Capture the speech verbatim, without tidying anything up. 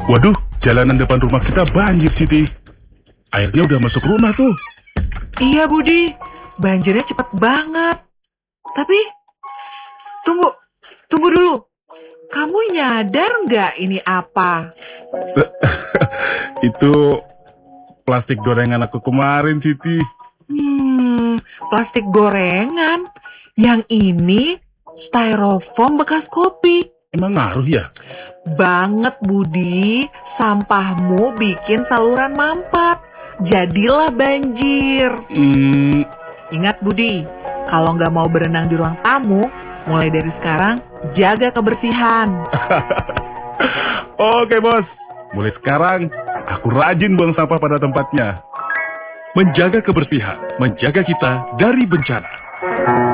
Waduh, jalanan depan rumah kita banjir, Siti. Airnya udah masuk rumah tuh. Iya, Budi. Banjirnya cepet banget. Tapi, tunggu, tunggu dulu. Kamu nyadar nggak ini apa? Itu plastik gorengan aku kemarin, Siti. Hmm, plastik gorengan. Yang ini styrofoam bekas kopi. Emang ngaruh ya? Banget, Budi. Sampahmu bikin saluran mampet. Jadilah banjir. Hmm, Ingat, Budi, kalau nggak mau berenang di ruang tamu, mulai dari sekarang, jaga kebersihan. oke, Bos. Mulai sekarang, aku rajin buang sampah pada tempatnya. Menjaga kebersihan, menjaga kita dari bencana.